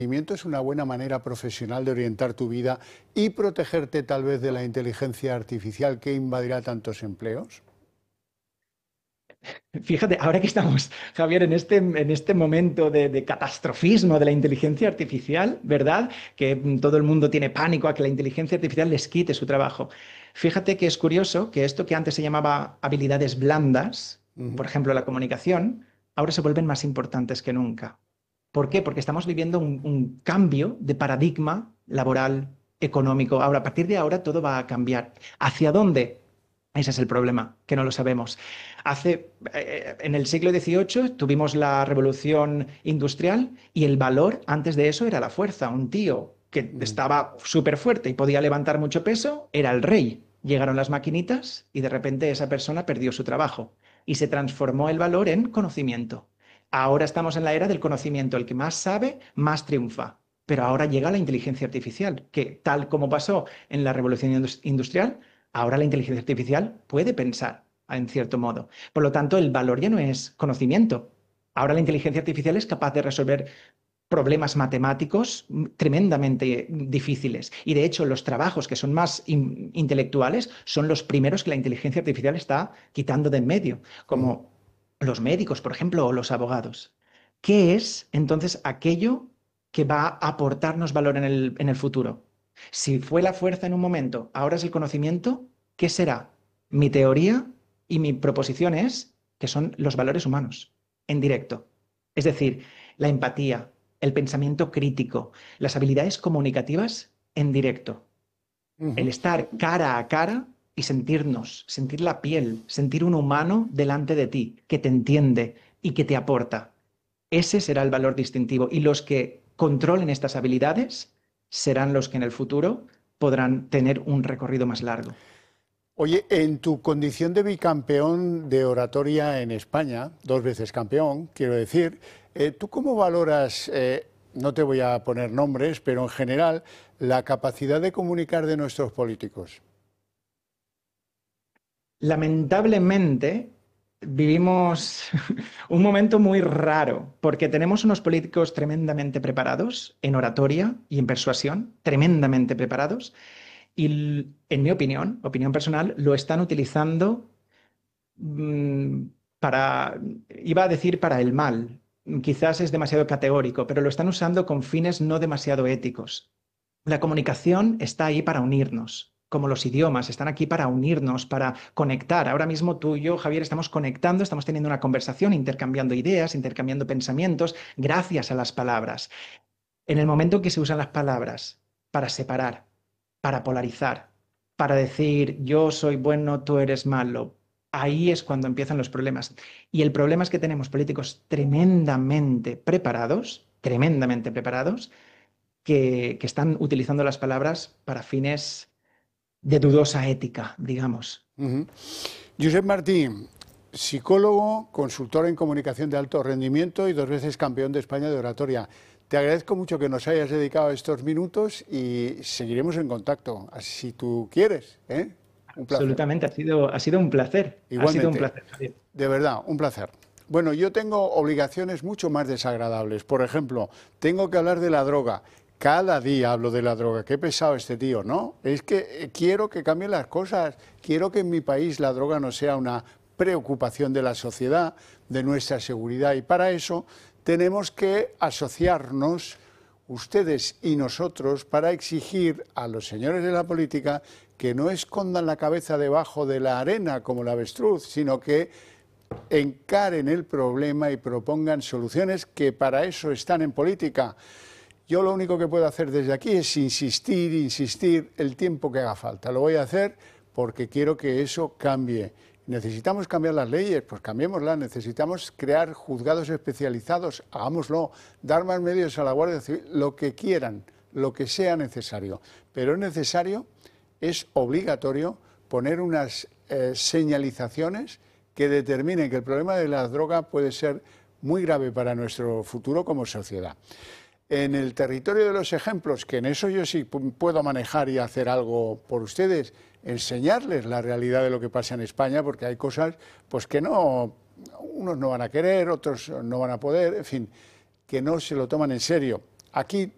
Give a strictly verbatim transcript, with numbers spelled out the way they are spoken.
¿Emprendimiento es una buena manera profesional de orientar tu vida y protegerte tal vez de la inteligencia artificial que invadirá tantos empleos? Fíjate, ahora que estamos, Javier, en este, en este momento de, de catastrofismo de la inteligencia artificial, ¿verdad? Que mm, todo el mundo tiene pánico a que la inteligencia artificial les quite su trabajo. Fíjate que es curioso que esto que antes se llamaba habilidades blandas, Ujú. por ejemplo, la comunicación, ahora se vuelven más importantes que nunca. ¿Por qué? Porque estamos viviendo un, un cambio de paradigma laboral, económico. Ahora, a partir de ahora, todo va a cambiar. ¿Hacia dónde? Ese es el problema, que no lo sabemos. Hace, eh, en el siglo dieciocho tuvimos la revolución industrial y el valor antes de eso era la fuerza. Un tío que Mm. estaba súper fuerte y podía levantar mucho peso era el rey. Llegaron las maquinitas y de repente esa persona perdió su trabajo y se transformó el valor en conocimiento. Ahora estamos en la era del conocimiento. El que más sabe, más triunfa. Pero ahora llega la inteligencia artificial, que tal como pasó en la revolución industrial, ahora la inteligencia artificial puede pensar en cierto modo. Por lo tanto, el valor ya no es conocimiento. Ahora la inteligencia artificial es capaz de resolver problemas matemáticos tremendamente difíciles. Y de hecho, los trabajos que son más in intelectuales son los primeros que la inteligencia artificial está quitando de en medio, Ujú. como los médicos, por ejemplo, o los abogados. ¿Qué es entonces aquello que va a aportarnos valor en el, en el futuro? Si fue la fuerza en un momento, ahora es el conocimiento, ¿qué será? Mi teoría y mi proposición es que son los valores humanos, en directo. Es decir, la empatía, el pensamiento crítico, las habilidades comunicativas en directo. El Ujú. estar cara a cara y sentirnos, sentir la piel, sentir un humano delante de ti, que te entiende y que te aporta. Ese será el valor distintivo. Y los que controlen estas habilidades serán los que en el futuro podrán tener un recorrido más largo. Oye, en tu condición de bicampeón de oratoria en España, dos veces campeón, quiero decir, eh, ¿tú cómo valoras, eh, no te voy a poner nombres, pero en general, la capacidad de comunicar de nuestros políticos? Lamentablemente, vivimos un momento muy raro, porque tenemos unos políticos tremendamente preparados en oratoria y en persuasión, tremendamente preparados, y en mi opinión, opinión personal, lo están utilizando mm, para, iba a decir para el mal, quizás es demasiado categórico, pero lo están usando con fines no demasiado éticos. La comunicación está ahí para unirnos, como los idiomas, están aquí para unirnos, para conectar. Ahora mismo tú y yo, Javier, estamos conectando, estamos teniendo una conversación, intercambiando ideas, intercambiando pensamientos, gracias a las palabras. En el momento en que se usan las palabras para separar, para polarizar, para decir yo soy bueno, tú eres malo, ahí es cuando empiezan los problemas. Y el problema es que tenemos políticos tremendamente preparados, tremendamente preparados, que, que están utilizando las palabras para fines de dudosa ética, digamos. Ujú. Josep Martí, psicólogo, consultor en comunicación de alto rendimiento y dos veces campeón de España de oratoria. Te agradezco mucho que nos hayas dedicado estos minutos y seguiremos en contacto, si tú quieres, ¿eh? Un placer. Absolutamente, ha sido, ha sido un placer, ha sido un Igualmente, placer, Javier. de verdad, un placer. Bueno, yo tengo obligaciones mucho más desagradables. Por ejemplo, tengo que hablar de la droga. Cada día hablo de la droga. Qué pesado este tío, ¿no? Es que eh, quiero que cambien las cosas. Quiero que en mi país la droga no sea una preocupación de la sociedad, de nuestra seguridad. Y para eso tenemos que asociarnos, ustedes y nosotros, para exigir a los señores de la política que no escondan la cabeza debajo de la arena como la avestruz, sino que encaren el problema y propongan soluciones, que para eso están en política. Yo lo único que puedo hacer desde aquí es insistir, insistir el tiempo que haga falta. Lo voy a hacer porque quiero que eso cambie. ¿Necesitamos cambiar las leyes? Pues cambiémoslas. ¿Necesitamos crear juzgados especializados? Hagámoslo. Dar más medios a la Guardia Civil, lo que quieran, lo que sea necesario. Pero es necesario, es obligatorio poner unas eh, señalizaciones que determinen que el problema de la droga puede ser muy grave para nuestro futuro como sociedad. En el territorio de los ejemplos, que en eso yo sí puedo manejar y hacer algo por ustedes, enseñarles la realidad de lo que pasa en España, porque hay cosas pues que no, unos no van a querer, otros no van a poder, en fin, que no se lo toman en serio. Aquí